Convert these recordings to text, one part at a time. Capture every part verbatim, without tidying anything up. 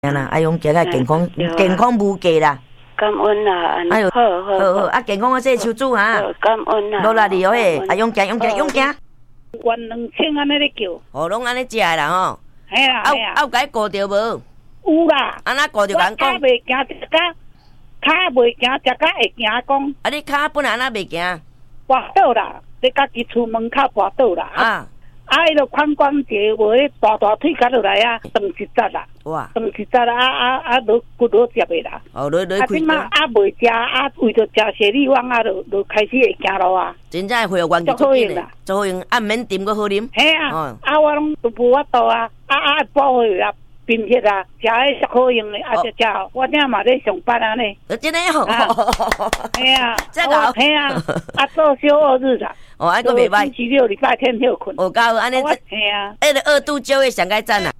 啦，啊，用加个健康健康无价啦。 感恩啦， 哎呦， 好好好好，啊，健康个说手主哈。 感恩啦。 落来哩哦嘿，啊，用行用行用行。 原两千安尼咧叫。 哦，拢安尼食啦吼。 系啊系啊。 啊有甲伊顾着无？ 有啦。 安那顾着甲讲。 骹袂行一甲，骹袂行一甲会行讲。 啊，你骹本来安那袂行？ 跋倒啦，你家己厝门口跋倒啦。 啊。 啊，迄个髋关节无迄大大腿夹落来啊，断一节啦。 哇！ 断一节啦，啊啊啊，落骨落接的啦。 哦，落落开。啊，即马啊袂食啊，为着食雪里网啊，就就开始会行路啊。 真正会员气足紧的，足好用，按免啉个好啉。 嘿啊，哦、啊我拢都无法度啊，啊啊补血啊，贫血啊，食迄足好用的，啊食食，我正嘛咧上班啊呢。 真诶吼。 嘿啊， 这个嘿啊，啊做休二日啦。 哦，安个袂歹。 星期六、礼拜天休困。 哦，搞安尼。 嘿啊。 迄个二度就会上该赞啦。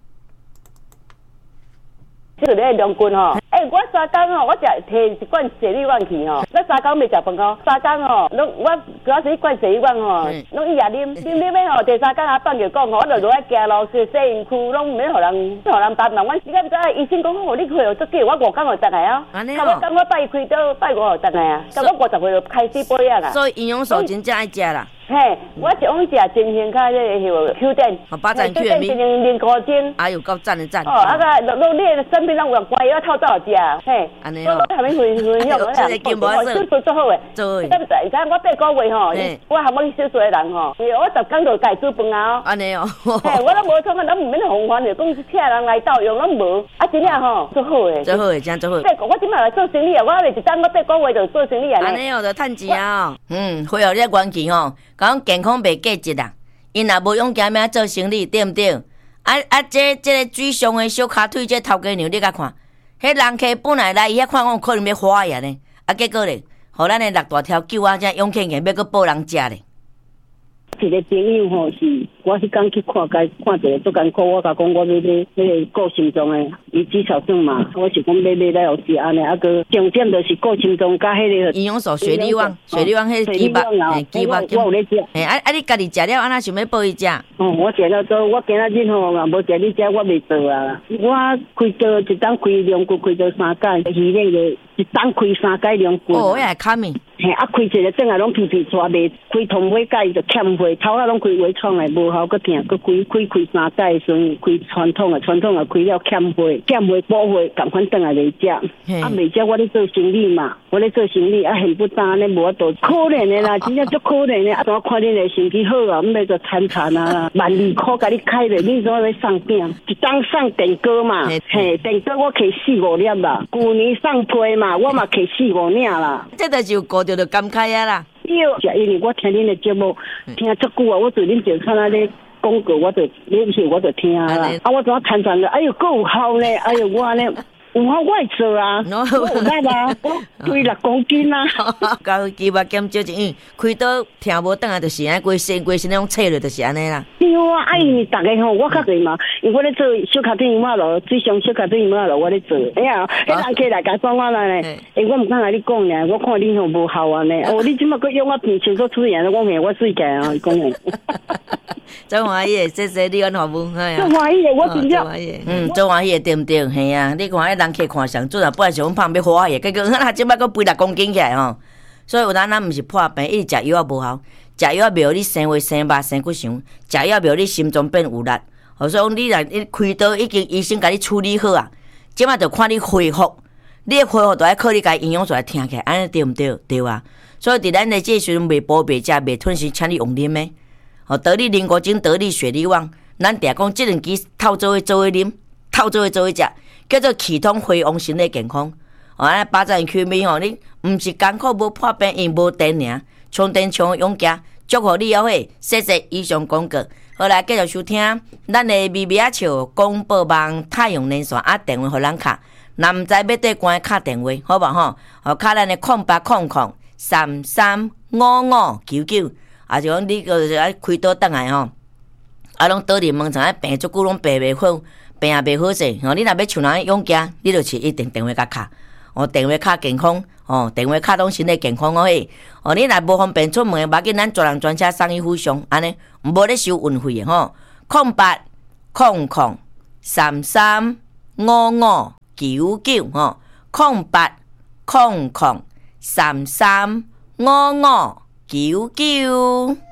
这个咧两军吼，诶、欸，我三工吼，我食摕一罐雪里丸去吼，咱三工未食饭哦，三工吼，拢我主要是一罐雪里丸吼，拢伊也啉，啉啉咧吼，第三工啊放就讲吼，我就落来行路去洗营区，拢毋免互人，互人担嘛。我时间不知，医生讲吼，你去有足久，我五工就回来啊。安尼哦。我讲我拜开刀，拜五就回来啊，到我五十岁就开始保养啊。 所以营养素真正爱食啦。 嘿，我一往食真鲜卡迄个 Q 点， 哦，八赞 Q 点， 一年零五斤。 哎呦，够赞的赞。 哦，啊个，落你的身边人有乖，要透早食，嘿。 安尼哦。 我还没分分享，我俩做做做好诶。 做诶。 你知影我八个月吼，我含我去小做诶人吼，我十工就家煮饭啊。 安尼哦。 嘿，我拢无创啊，咱毋免防范着，讲请人来斗用，拢无。啊，真正吼，做好诶。 做好诶，真做好。 八个，我即摆来做生意啊，我咧一当我八个月就做生意啊。 安尼哦，就趁钱啊。嗯，会后你元气吼，讲健康袂。价值啦，因若无勇敢命做生意，对毋对？啊啊，这这个水上的小骹腿，这头家娘你甲看，迄人客本来来伊遐看，我可能要花呀呢，啊结果咧，互咱的六大条狗啊，这勇气硬要去报人食咧。 一个朋友吼是，我迄天去看家看一个足艰苦，我甲讲我要买迄个顾心脏的，伊肌少症嘛，我是讲买买来有是安尼，啊个重点就是顾心脏加迄个营养素雪里旺，雪里旺迄鸡肉，嘿鸡肉， 我有咧食。 嘿啊啊！你家己食了，安那想要报伊食？ 哦，我食了做，我今仔日吼嘛无食你食，我袂做啊。我开刀一当开两骨，开刀三间，鱼那个一当开三间两骨。 哦，遐卡面。 嘿，啊开一个整下拢皮皮抓袂，开通尾介就欠血，头啊拢开微创的，无效，佮疼，佮开开开三界的时阵，开传统的，传统的开了欠血，欠血补血，共款转来袂食，啊袂食我咧做生意嘛，我咧做生意啊很不单咧，无法度可怜的啦，真正足可怜的，啊怎看恁的身体好啊，毋要做惨惨啊，万二箍甲你开咧，你怎要送饼？一当送电锅嘛，嘿，电锅我摕四五粒啦，去年送批嘛，我嘛摕四五领啦， 这就是有顾着就感慨啊啦。 对，是因为我听恁的节目听足久啊，我做恁就看啊咧广告，我就恁是我就听啦。啊，我怎啊参参的？哎呦，够有效呢！哎呦，我呢有效我会做啊，我有力啊，我推六公斤啊。 搞肌肉减少一样，开刀听无转来就是安规身规身那种切落就是安尼啦。 对啊，哎，大家吼，我较侪嘛，因为我咧做小卡丁马路，水上小卡丁马路我咧做，哎呀，迄人客来甲讲我来咧，诶，我毋敢甲你讲咧，我看恁吼无效啊呢，哦，你即马佫用我平常佫出现，我嘿，我水起啊，讲诶。 真欢喜，谢谢你安服务，哎呀， 真欢喜，我真正， 嗯，真欢喜对毋对？嘿啊，你看迄人客看上准啊，本来想胖要花去，结果啊，即摆佫肥六公斤起来吼。所以有当咱毋是破病，一直食药也无效，食药袂互你生活生肉生骨伤，食药袂互你心脏变有力。所以讲你来你开刀已经医生甲你处理好啊，即摆就看你恢复，你的恢复就要靠你家营养素来听起来，安尼对毋对？对啊。所以伫咱的这时阵袂补袂食袂吞是请你用啉的。哦，得力灵果精、得力雪里旺，咱定讲即两支透做伙做伙啉，透做伙做伙食，叫做启通辉煌身体健康。哦，安尼八赞 Q 面吼，你毋是艰苦无破病，因无电尔，充电充勇行，祝福你后会，谢谢以上广告。好来继续收听咱的咪咪仔笑广播网太阳连线啊，电话互咱卡，若毋知要对关卡电话，好无吼？哦，卡咱的空八空空三三五五九九。啊，就讲你个爱开刀倒来吼，啊，拢倒伫门场，病足久拢病袂好，病也袂好势。吼，你若要像人勇行，你就是一定电话甲卡，哦，电话卡健康，哦，电话卡拢身体健康哦嘿。哦，你若无方便出门，要紧咱专人专车送伊府上，安尼无咧收运费诶吼。空八空空三三五五五九九吼，空八空空三三五五九九。